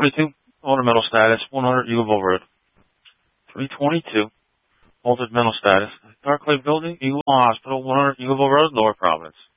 322, altered mental status, 100 Eagleville Road. 322, altered mental status, Dark Lake Building, Eagleville Hospital, 100 Eagleville Road, Lower Providence.